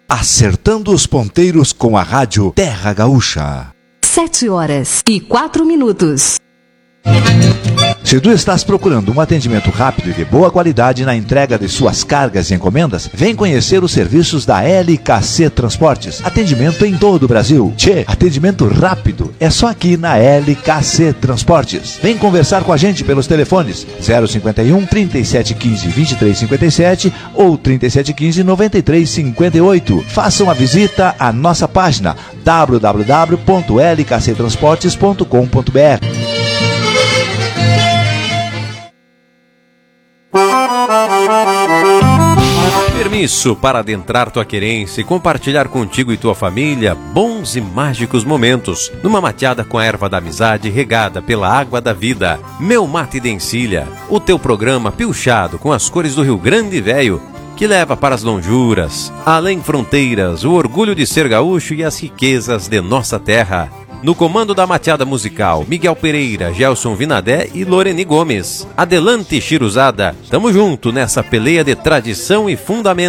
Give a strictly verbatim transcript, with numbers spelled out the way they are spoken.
Acertando os ponteiros com a rádio Terra Gaúcha. Sete horas e quatro minutos. Se tu estás procurando um atendimento rápido e de boa qualidade na entrega de suas cargas e encomendas, vem conhecer os serviços da L K C Transportes. Atendimento em todo o Brasil. Tchê, atendimento rápido é só aqui na L K C Transportes. Vem conversar com a gente pelos telefones zero cinquenta e um, trinta e sete quinze, vinte e três cinquenta e sete ou trinta e sete quinze, noventa e três cinquenta e oito. Faça uma visita à nossa página w w w ponto l k c transportes ponto com ponto b r. Permisso para adentrar tua querência e compartilhar contigo e tua família bons e mágicos momentos numa mateada com a erva da amizade regada pela água da vida. Meu Mate de Encilha, o teu programa pilchado com as cores do Rio Grande Velho, que leva para as lonjuras, além fronteiras, o orgulho de ser gaúcho e as riquezas de nossa terra. No comando da mateada musical, Miguel Pereira, Gelson Vinadé e Loreni Gomes. Adelante, Chiruzada. Tamo junto nessa peleia de tradição e fundamento.